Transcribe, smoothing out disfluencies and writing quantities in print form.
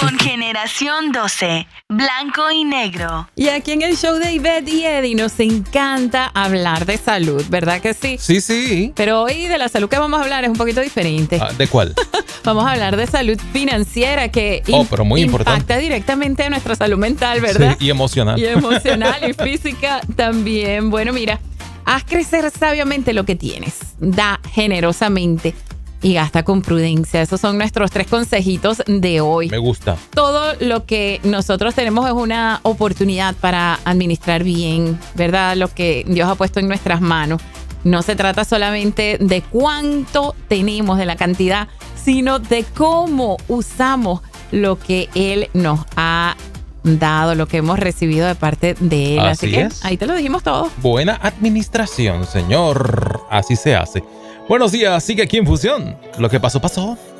Con Generación 12, blanco y negro. Y aquí en el show de Ivette y Eddie nos encanta hablar de salud, ¿verdad que sí? Sí, sí. Pero hoy de la salud que vamos a hablar es un poquito diferente. ¿De cuál? Vamos a hablar de salud financiera que pero muy impacta importante. directamente a nuestra salud mental, ¿verdad? Sí, y emocional. Y emocional y física también. Bueno, mira, haz crecer sabiamente lo que tienes. Da generosamente y gasta con prudencia. Esos son nuestros 3 consejitos de hoy. Me gusta. Todo lo que nosotros tenemos es una oportunidad para administrar bien, ¿verdad? Lo que Dios ha puesto en nuestras manos. No se trata solamente de cuánto tenemos, de la cantidad, sino de cómo usamos lo que Él nos ha dado, lo que hemos recibido de parte de Él. Así que es. ahí te lo dijimos todo. Buena administración, señor. Así se hace. Buenos días, sigue aquí en Fusión. Lo que pasó, pasó.